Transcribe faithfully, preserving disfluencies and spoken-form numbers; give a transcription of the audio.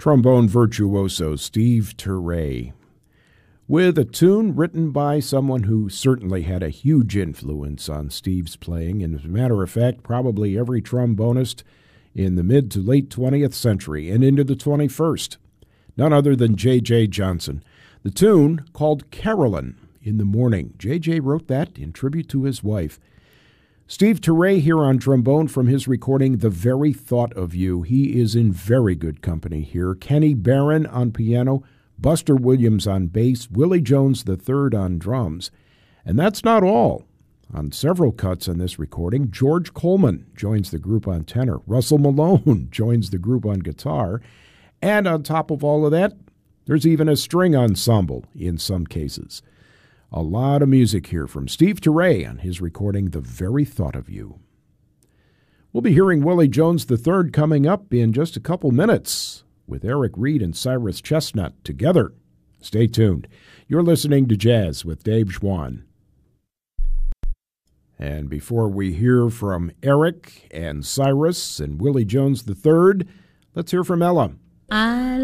trombone virtuoso Steve Turre, with a tune written by someone who certainly had a huge influence on Steve's playing, and as a matter of fact, probably every trombonist in the mid to late twentieth century and into the twenty-first. None other than J J Johnson. The tune, called Carolyn in the Morning. J J wrote that in tribute to his wife. Steve Turre here on trombone from his recording, The Very Thought of You. He is in very good company here. Kenny Barron on piano, Buster Williams on bass, Willie Jones the third on drums. And that's not all. On several cuts on this recording, George Coleman joins the group on tenor. Russell Malone joins the group on guitar. And on top of all of that, there's even a string ensemble in some cases. A lot of music here from Steve Turre on his recording, The Very Thought of You. We'll be hearing Willie Jones the third coming up in just a couple minutes with Eric Reed and Cyrus Chestnut together. Stay tuned. You're listening to Jazz with Dave Schwann. And before we hear from Eric and Cyrus and Willie Jones the third, let's hear from Ella. I